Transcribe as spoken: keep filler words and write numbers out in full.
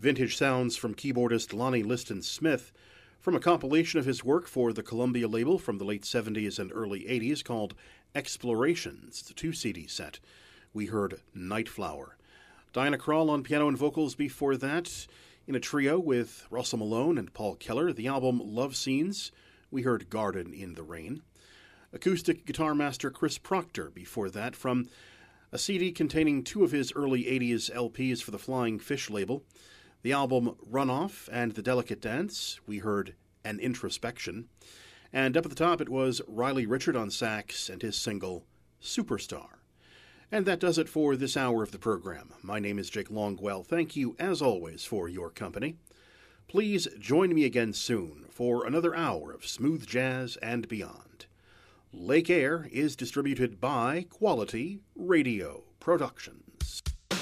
vintage sounds from keyboardist Lonnie Liston Smith from a compilation of his work for the Columbia label from the late seventies and early eighties called Explorations. It's a two-C D set. We heard Night Flower. Diana Krall on piano and vocals before that. In a trio with Russell Malone and Paul Keller, the album Love Scenes, we heard Garden in the Rain. Acoustic guitar master Chris Proctor before that from a C D containing two of his early eighties L Ps for the Flying Fish label. The album Runoff and The Delicate Dance, we heard An Introspection. And up at the top it was Riley Richard on sax and his single Superstar. And that does it for this hour of the program. My name is Jake Longwell. Thank you, as always, for your company. Please join me again soon for another hour of smooth jazz and beyond. Lake Air is distributed by Quality Radio Productions.